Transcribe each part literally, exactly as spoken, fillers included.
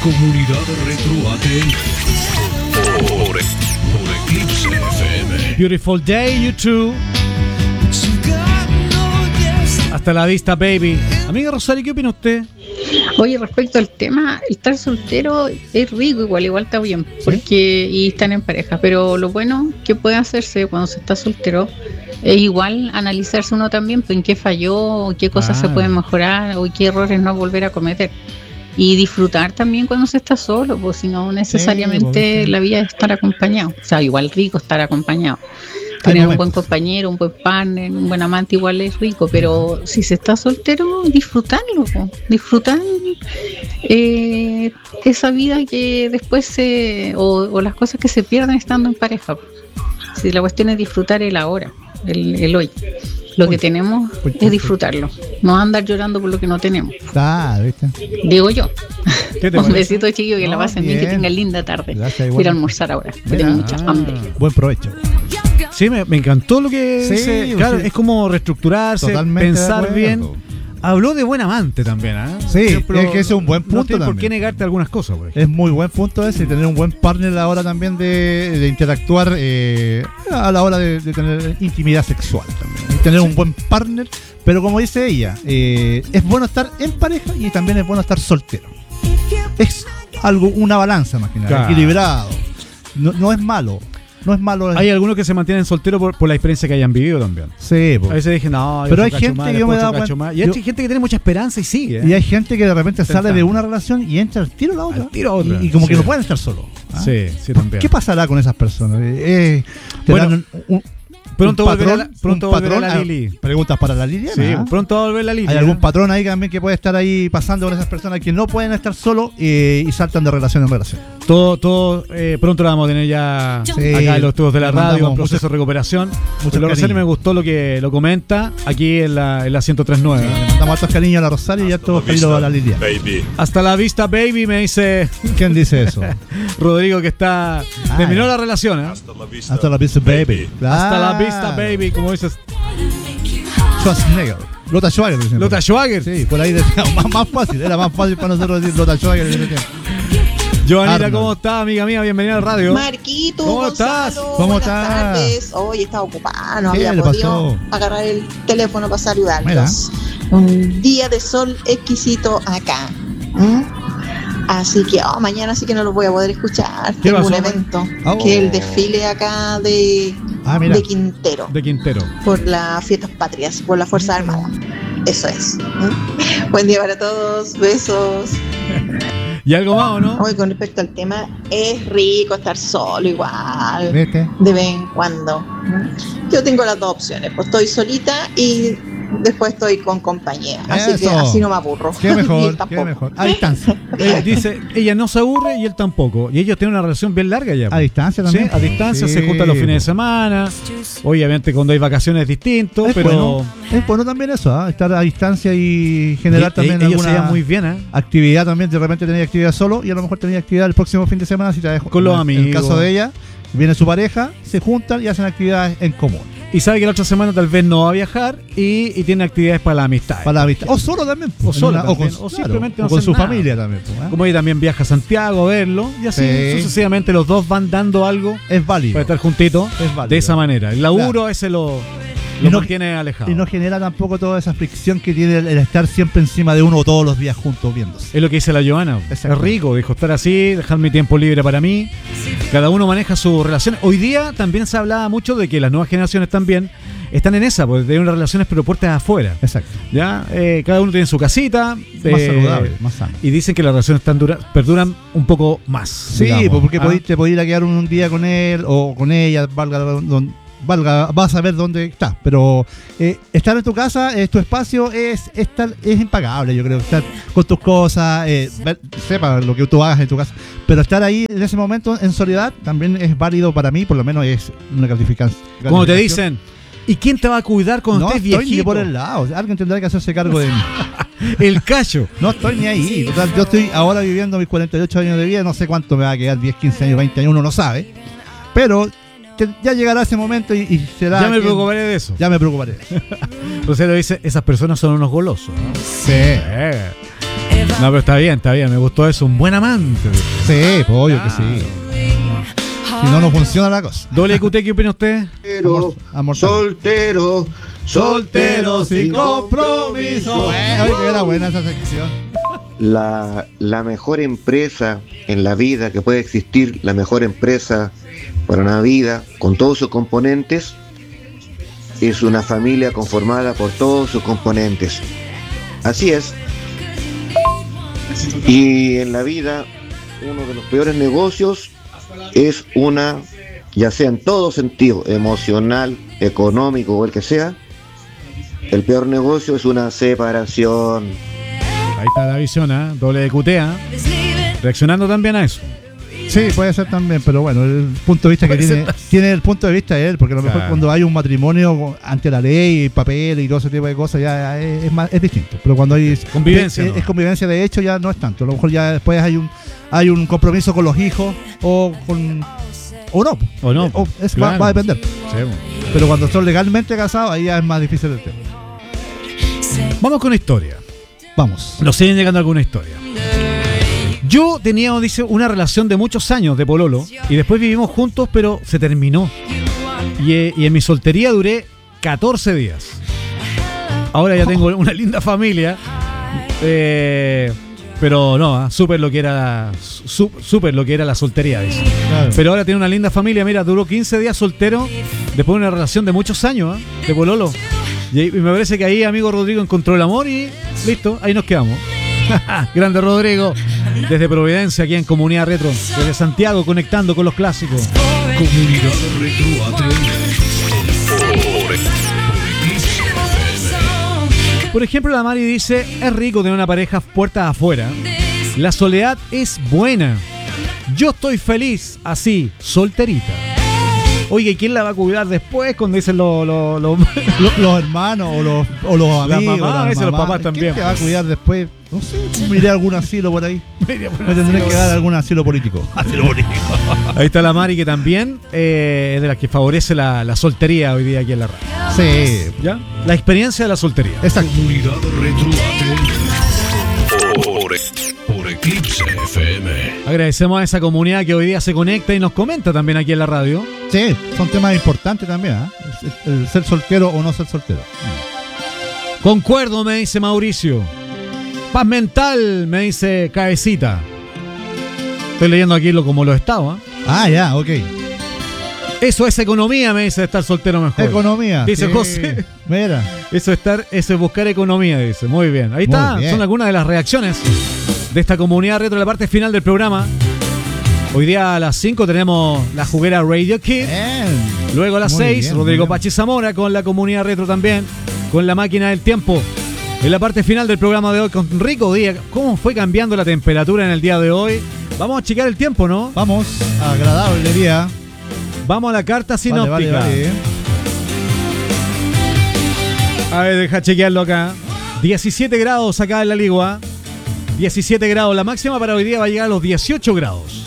Comunidad Retro A T L por, por Eclipse F M. Beautiful day, you too. Hasta la vista, baby. Amiga Rosario, ¿qué opina usted? Oye, respecto al tema, estar soltero es rico, igual, igual está bien, porque y están en pareja, pero lo bueno que puede hacerse cuando se está soltero es igual analizarse uno también, pues, en qué falló, qué cosas ah. se pueden mejorar o qué errores no volver a cometer. Y disfrutar también cuando se está solo, pues si no necesariamente sí, la vida es estar acompañado. O sea, igual rico estar acompañado. Tener un buen compañero, un buen partner, un buen amante igual es rico, pero si se está soltero, disfrutarlo, pues. Disfrutar eh, esa vida que después se, o, o las cosas que se pierden estando en pareja. Pues. Si la cuestión es disfrutar el ahora, el, el hoy. Lo que tenemos es disfrutarlo, no andar llorando por lo que no tenemos. Ah, ¿viste? Digo yo. Un besito, chiquillo, que no, la pasen bien, que tengan linda tarde. Voy a almorzar ahora, que tengo mucha hambre. Buen provecho. Sí, me, me encantó lo que sí, dice. Claro, sí. Es como reestructurarse, totalmente pensar bien. Habló de buen amante también, ¿eh? Sí, ejemplo, es que ese es un buen punto. No tienes también. por qué negarte algunas cosas, por Es muy buen punto ese, y tener un buen partner a la hora también de, de interactuar eh, a la hora de, de tener intimidad sexual también. Y tener sí. un buen partner, pero como dice ella, eh, es bueno estar en pareja y también es bueno estar soltero. Es algo, una balanza más que nada, claro. equilibrado. No, no es malo. No es malo. Hay algunos que se mantienen solteros por, por la experiencia que hayan vivido también. Sí, po. A veces dije, no, pero hay gente más, que yo me he dado cuenta. Y hay yo, gente que tiene mucha esperanza y sigue. ¿eh? Y hay gente que de repente Pensando. sale de una relación y entra al tiro a la otra. Al tiro a otra. Y, y como sí. que no pueden estar solos. ¿Ah? Sí, sí, también. ¿Qué pasará con esas personas? Eh, bueno, un, pronto un patrón, volverá, la, pronto volverá patrón, la Lili. ¿Preguntas para la Lili? Sí, ¿no? Pronto va a volver la Lili. ¿Hay algún patrón ahí también que puede estar ahí pasando con esas personas que no pueden estar solos eh, y saltan de relación en relación? Todo, todo eh, pronto lo vamos a tener ya sí, acá en los estudios de la radio, en proceso mucho, de recuperación. Lo Rosario me gustó lo que lo comenta aquí en la, en la ciento tres punto nueve. Sí, le mandamos hartos cariños a la Rosario y hartos cariños a la Lidia. Baby. Hasta la vista, baby, me dice. ¿Quién dice eso? Rodrigo, que está. Ah, terminó la relación, ¿eh? Hasta la vista, Hasta la vista baby. Ah. Hasta la vista, baby, como dices. Schwarzenegger. Lota Schwager. Lota Schwager. Sí, por ahí decía, más, más fácil. Era más fácil para nosotros decir Lota Schwager en ese tiempo. Joanita, ¿cómo estás, amiga mía? Bienvenida al radio. Marquito, ¿cómo Gonzalo, estás? ¿Cómo buenas estás? tardes. Hoy estaba ocupada, no ¿Qué había le podido pasó? agarrar el teléfono para saludarlos. Mira. Un día de sol exquisito acá. ¿Mm? Así que oh, mañana sí que no lo voy a poder escuchar. Tengo pasó? un evento, oh. que es el desfile acá de, ah, de Quintero. De Quintero. Por las fiestas patrias, por la Fuerza Armada. Eso es. ¿Mm? Buen día para todos, besos. ¿Y algo más o no? Hoy con respecto al tema, es rico estar solo igual, ¿Viste? de vez en cuando. Yo tengo las dos opciones, pues estoy solita y después estoy con compañía, así Eso. que así no me aburro. Qué mejor, qué mejor. A distancia. Eh, dice, ella no se aburre y él tampoco. Y ellos tienen una relación bien larga ya. A distancia también. Sí, a distancia, sí. se juntan los fines de semana. Obviamente cuando hay vacaciones es distinto, es pero... Bueno, es bueno también eso, ¿eh? Estar a distancia y generar y, también ellos alguna muy bien, ¿eh? actividad también. De repente tenía actividad solo y a lo mejor tenía actividad el próximo fin de semana si te dejo. Con los amigos. En el caso de ella, viene su pareja, se juntan y hacen actividades en común. Y sabe que la otra semana tal vez no va a viajar y, y tiene actividades para la amistad. Para la amistad. O solo también. O solo una, también, o, con, o simplemente claro, no o con su nada. familia también. ¿eh? Como ella también viaja a Santiago a verlo y así sí. sucesivamente los dos van dando algo. Es válido. Para estar juntitos es válido. De esa manera. El laburo claro. ese lo, lo no, mantiene alejado. Y no genera tampoco toda esa fricción que tiene el, el estar siempre encima de uno todos los días juntos viéndose. Es lo que dice la Joana. Es rico, dijo, estar así, dejar mi tiempo libre para mí. Cada uno maneja su relación. Hoy día también se hablaba mucho de que las nuevas generaciones también están en esa, porque tienen unas relaciones pero puertas afuera. Exacto. Ya, eh, cada uno tiene su casita. Más eh, saludable, más sano. Y dicen que las relaciones tan duras, perduran un poco más. Sí, digamos. porque ¿Ah? podí, te podías ir a quedar un, un día con él o con ella, valga, don, valga vas a ver dónde está. Pero eh, estar en tu casa, es tu espacio, es estar, es impagable, yo creo. Estar con tus cosas, eh, ver, sepa lo que tú hagas en tu casa. Pero estar ahí en ese momento en soledad también es válido para mí, por lo menos es una gratificación. Como te dicen, ¿y quién te va a cuidar cuando no estés viejito? No estoy viejito? ni por el lado. O sea, alguien tendrá que hacerse cargo de mí. El cacho. No estoy ni ahí. Total, yo estoy ahora viviendo mis cuarenta y ocho años de vida. No sé cuánto me va a quedar, diez, quince años, veinte años, uno no sabe. Pero que ya llegará ese momento y, y será... Ya me quien, preocuparé de eso. Ya me preocuparé. Entonces lo dice, esas personas son unos golosos, ¿no? Sí. Eh. No, pero está bien, está bien. Me gustó eso. Un buen amante. Sí, pues, obvio ah. que sí. Si no, no funciona la cosa. Doble Q T, ¿qué opina usted? Soltero, amor, soltero, soltero sin compromiso. Oye, que era buena esa sección. La, la mejor empresa en la vida que puede existir, la mejor empresa para una vida, con todos sus componentes, es una familia conformada por todos sus componentes. Así es. Y en la vida, uno de los peores negocios es una, ya sea en todo sentido, emocional, económico o el que sea, el peor negocio es una separación. Ahí está la visión, ¿eh? Doble de Q T, ¿eh? Reaccionando también a eso. Sí, puede ser también, pero bueno, el punto de vista que tiene, tiene el punto de vista de él, porque a lo mejor claro. cuando hay un matrimonio ante la ley, papel y todo ese tipo de cosas, ya es, es, más, es distinto. Pero cuando hay convivencia, es, ¿no? es convivencia de hecho, ya no es tanto. A lo mejor ya después hay un hay un compromiso con los hijos o con o no, o no, o es, claro. va, va a depender. Sí, bueno. Pero cuando son legalmente casados, ahí ya es más difícil el tema. Vamos con historia. Vamos. Nos siguen llegando alguna historia. Yo tenía, dice, una relación de muchos años de pololo y después vivimos juntos, pero se terminó. Y, y en mi soltería duré catorce días. Ahora ya tengo una linda familia, eh, pero no, ¿eh? súper lo que era, su, súper lo que era la soltería, dice. Claro. Pero ahora tiene una linda familia. Mira, duró quince días soltero después de una relación de muchos años, ¿eh? de pololo. Y, y me parece que ahí, amigo Rodrigo, encontró el amor y listo, ahí nos quedamos. Grande Rodrigo, desde Providencia, aquí en Comunidad Retro, desde Santiago, conectando con los clásicos. Comunidad Retro A T M. Por ejemplo, la Mari dice: es rico tener una pareja puertas afuera. La soledad es buena. Yo estoy feliz así, solterita. Oye, ¿quién la va a cuidar después cuando dicen los lo, lo, los, los hermanos o los, o los amigos? La mamá, a veces los papás también. ¿Quién te va a cuidar después? No sé, miré algún asilo por ahí. Me tendré que dar algún asilo político. Asilo político. Ahí está la Mari, que también eh, es de las que favorece la, la soltería hoy día aquí en la radio. Sí. ¿Ya? La experiencia de la soltería. Exacto. Comunidad Retro A T M. Por, por Eclipse F M. Agradecemos a esa comunidad que hoy día se conecta y nos comenta también aquí en la radio. Sí, son temas importantes también, ¿eh? el, el ser soltero o no ser soltero. Concuerdo, me dice Mauricio. Paz mental, me dice Cabecita. Estoy leyendo aquí lo, como los estados. ¿eh? Ah, ya, ok. Eso es economía, me dice, estar soltero mejor. Economía. Dice sí. José. Mira. Eso, estar, eso es buscar economía, dice. Muy bien. Ahí Muy está. bien. Son algunas de las reacciones de esta comunidad retro, la parte final del programa. Hoy día a las cinco tenemos la juguera Radio Kid. Bien. Luego a las Muy seis, bien, Rodrigo muy bien. Pachi Zamora con la comunidad retro también, con la máquina del tiempo. En la parte final del programa de hoy, con Rico Díaz. ¿Cómo fue cambiando la temperatura en el día de hoy? Vamos a checar el tiempo, ¿no? Vamos, agradable día. Vamos a la carta sinóptica. Vale, vale, vale. A ver, deja chequearlo acá. diecisiete grados acá en la Ligua. diecisiete grados. La máxima para hoy día va a llegar a los dieciocho grados.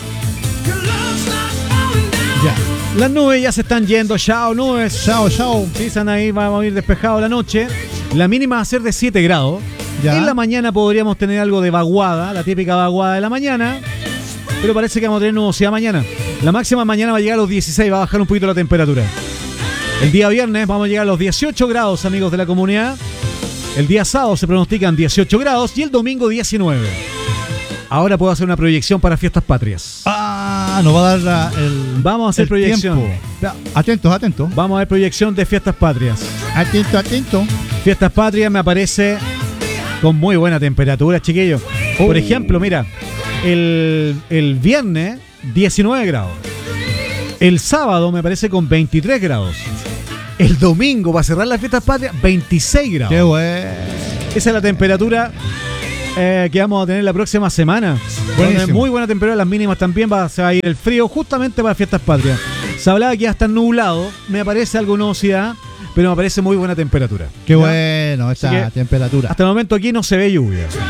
Ya. Las nubes ya se están yendo. Chao, nubes. Chao, chao. Sí, están ahí, vamos a ir despejados la noche. La mínima va a ser de siete grados. Ya. En la mañana podríamos tener algo de vaguada, la típica vaguada de la mañana. Pero parece que vamos a tener nubosidad mañana. La máxima mañana va a llegar a los dieciséis, va a bajar un poquito la temperatura. El día viernes vamos a llegar a los dieciocho grados, amigos de la comunidad. El día sábado se pronostican dieciocho grados y el domingo diecinueve. Ahora puedo hacer una proyección para fiestas patrias. Ah, nos va a dar la, el. Vamos a hacer el proyección. Tiempo. Atentos, atentos. Vamos a ver proyección de fiestas patrias. Atento, atento. Fiestas patrias me aparece con muy buena temperatura, chiquillos. Oh. Por ejemplo, mira, el, el viernes diecinueve grados. El sábado me parece con veintitrés grados. El domingo, para cerrar las fiestas patrias, veintiséis grados. Qué bueno. Esa es la temperatura eh, que vamos a tener la próxima semana. Bueno, muy buena temperatura, las mínimas también. Va a ir el frío justamente para fiestas patrias. Se hablaba que ya está nublado, me aparece algo nubosidad, pero me parece muy buena temperatura. Qué ¿ya? bueno esta temperatura. Hasta el momento aquí no se ve lluvia.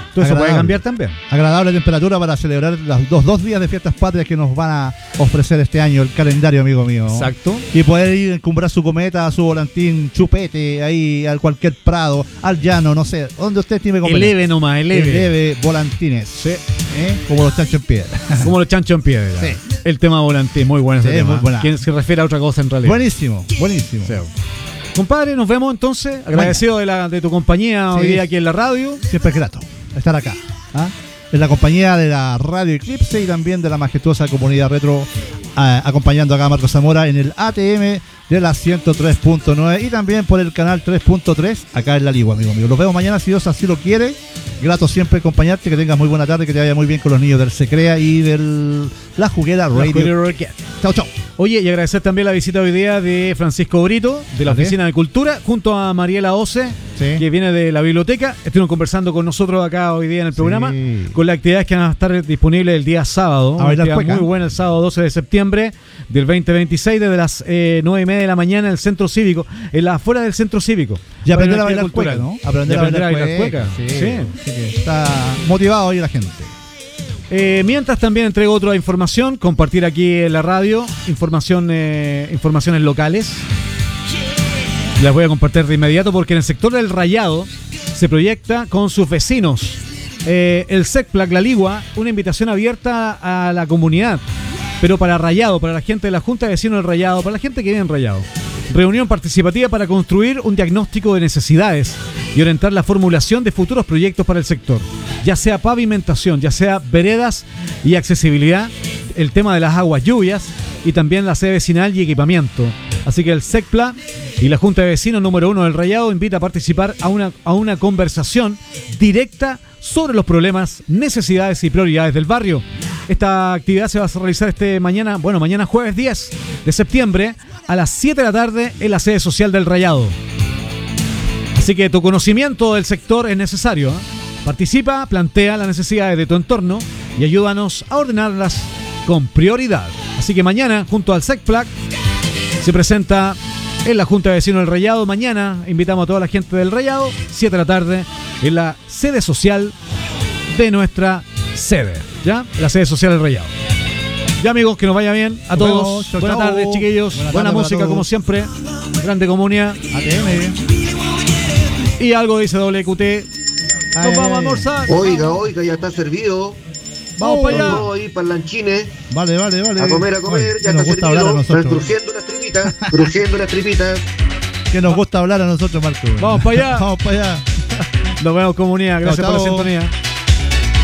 Todo eso puede cambiar también. Agradable temperatura para celebrar los dos, dos días de fiestas patrias que nos van a ofrecer este año el calendario, amigo mío. Exacto. Y poder ir a encumbrar su cometa, a su volantín, chupete, ahí a cualquier prado, al llano, no sé, donde usted estime convenir. Eleve nomás, eleve. Eleve volantines. Sí. ¿Eh? Como los chanchos en piedra. Como los chanchos en piedra. Sí. El tema volantín, muy bueno ese sí, tema. Muy buena. Quien se refiere a otra cosa en realidad. Buenísimo, buenísimo. Sí. Compadre, nos vemos entonces. Agradecido de, la, de tu compañía sí. hoy día aquí en la radio. Siempre es grato estar acá. ¿Ah? En la compañía de la Radio Eclipse y también de la majestuosa comunidad retro, eh, acompañando acá a Marco Zamora en el A T M de la ciento tres punto nueve y también por el canal tres punto tres acá en La Ligua, amigo mío. Los vemos mañana si Dios así lo quiere. Grato siempre acompañarte, que tengas muy buena tarde, que te vaya muy bien con los niños del Secrea y del La Juguera Radio. Chao, chao. Oye, y agradecer también la visita hoy día de Francisco Brito, de la Oficina de Cultura, junto a Mariela Ose, sí. que viene de la biblioteca. Estuvieron conversando con nosotros acá hoy día en el programa, sí. con las actividades que van a estar disponibles el día sábado. A bailar cueca. Muy buena el sábado doce de septiembre del veinte veintiséis, desde las eh, nueve y media de la mañana en el Centro Cívico, en la afuera del Centro Cívico. Y aprender a bailar cueca, ¿no? Aprender a bailar, a bailar cueca. Sí. Sí. Sí. Sí. Está motivado hoy la gente. Eh, mientras también entrego otra información, compartir aquí en la radio, información, eh, informaciones locales. Las voy a compartir de inmediato porque en el sector del Rayado se proyecta con sus vecinos eh, el SECPLAC La Ligua, una invitación abierta a la comunidad, pero para Rayado, para la gente de la Junta de Vecinos del Rayado, para la gente que vive en Rayado. Reunión participativa para construir un diagnóstico de necesidades y orientar la formulación de futuros proyectos para el sector, ya sea pavimentación, ya sea veredas y accesibilidad, el tema de las aguas lluvias y también la sede vecinal y equipamiento. Así que el SECPLA y la Junta de Vecinos número uno del Rayado invita a participar a una, a una conversación directa sobre los problemas, necesidades y prioridades del barrio. Esta actividad se va a realizar este mañana, bueno, mañana jueves diez de septiembre a las siete de la tarde en la sede social del Rayado. Así que tu conocimiento del sector es necesario, ¿eh? Participa, plantea las necesidades de tu entorno y ayúdanos a ordenarlas con prioridad. Así que mañana, junto al SECPLAC, se presenta en la Junta de Vecinos del Rayado. Mañana invitamos a toda la gente del Rayado, siete de la tarde, en la sede social de nuestra sede, ¿ya? La sede social del Rayado. Ya, amigos, que nos vaya bien a nos todos. Vemos, chau, Buenas chau. tardes, chiquillos. Buena Buena tarde música, como siempre. Grande comunidad. A T M. Y algo dice W Q T. Nos Ay, vamos a ay, almorzar. Oiga, oiga, ya está servido. Vamos para allá. Vamos a ir para el lanchine. Vale, vale, vale. A comer, a comer. Ay, Ya nos está gusta hablar a servido. Están nosotros. crujiendo las tripitas. Crujiendo las tripitas. Que nos gusta hablar a nosotros, Marco. Vamos para allá. Vamos para allá. Nos vemos, comunidad. Gracias Chau, por la chau. sintonía.